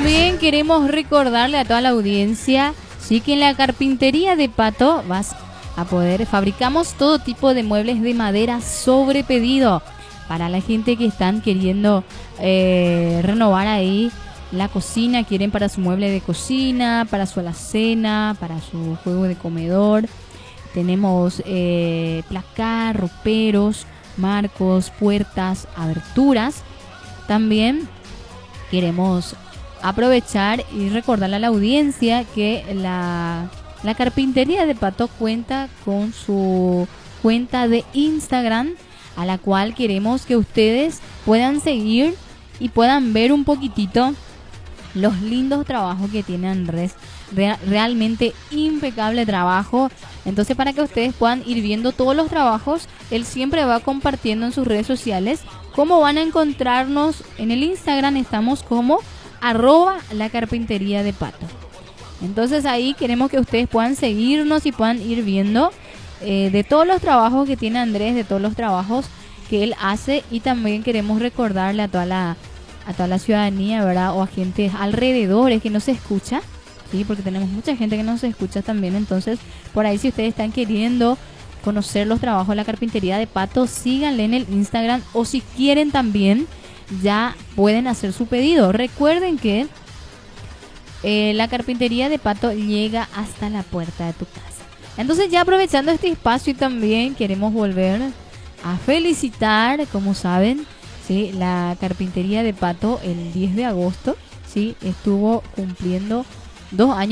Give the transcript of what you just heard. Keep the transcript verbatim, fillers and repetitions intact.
también queremos recordarle a toda la audiencia, sí, que en la carpintería de Pato vas a poder, fabricamos todo tipo de muebles de madera sobre pedido para la gente que están queriendo eh, renovar ahí la cocina, quieren para su mueble de cocina, para su alacena, para su juego de comedor. Tenemos eh, placar, roperos, marcos, puertas, aberturas. También queremos aprovechar y recordarle a la audiencia que la, la carpintería de Pato cuenta con su cuenta de Instagram, a la cual queremos que ustedes puedan seguir y puedan ver un poquitito los lindos trabajos que tiene Andrés. Real, realmente impecable trabajo. Entonces, para que ustedes puedan ir viendo todos los trabajos, él siempre va compartiendo en sus redes sociales. ¿Cómo van a encontrarnos? En el Instagram estamos como arroba la carpintería de Pato. Entonces ahí queremos que ustedes puedan seguirnos y puedan ir viendo eh, de todos los trabajos que tiene Andrés, de todos los trabajos que él hace. Y también queremos recordarle a toda la a toda la ciudadanía, ¿verdad? O a gente alrededores que no se escucha, ¿sí? Porque tenemos mucha gente que no se escucha también. Entonces, por ahí, si ustedes están queriendo conocer los trabajos de la carpintería de Pato, síganle en el Instagram, o si quieren también, ya pueden hacer su pedido. Recuerden que eh, la carpintería de Pato llega hasta la puerta de tu casa. Entonces, ya aprovechando este espacio, también queremos volver a felicitar, como saben, sí, la carpintería de Pato el diez de agosto, sí, estuvo cumpliendo dos años